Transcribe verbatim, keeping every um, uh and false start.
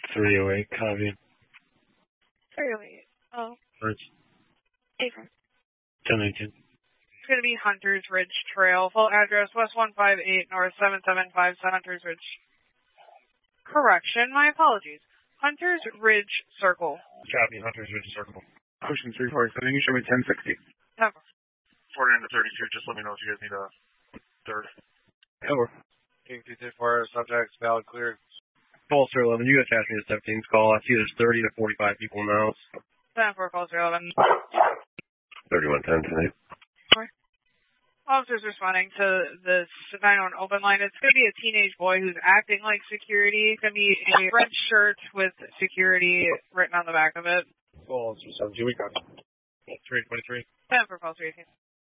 three oh eight, copy. three oh eight. Oh. First. April. ten eighteen. It's going to be Hunters Ridge Trail. Full address, West one five eight, North seven seven five, Hunters Ridge. Correction, my apologies. Hunters Ridge Circle. Copy, Hunters Ridge Circle. Ocean three forty-seven, you show me ten sixty. Ten. forty-nine to thirty-two, just let me know if you guys need a third. Over. King two three four, subjects, valid cleared. Pulsar eleven, you attach me to seventeen's call. I see there's thirty to forty-five people now. ten four, Pulsar eleven. thirty-one ten tonight. Officers responding to this nine one open line. It's going to be a teenage boy who's acting like security. It's going to be a red shirt with security written on the back of it. Calls for seventeen, we got three twenty-three. ten for Pulsar eighteen.